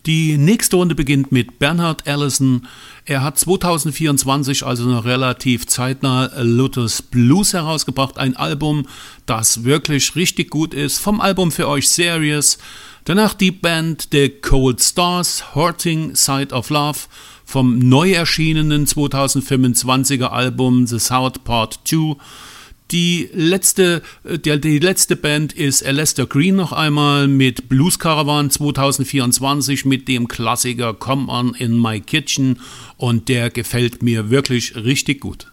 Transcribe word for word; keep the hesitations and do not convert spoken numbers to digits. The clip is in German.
Die nächste Runde beginnt mit Bernard Allison. Er hat zwanzig vierundzwanzig, also noch relativ zeitnah, Lotus Blues herausgebracht. Ein Album, das wirklich richtig gut ist. Vom Album für euch Serious. Danach die Band The Cold Stars, Hurting Side of Love. Vom neu erschienenen zwanzig fünfundzwanziger Album The South Part zwei. Die letzte, die, die letzte Band ist Alastair Green noch einmal mit Blues Caravan zwanzig vierundzwanzig mit dem Klassiker Come On In My Kitchen und der gefällt mir wirklich richtig gut.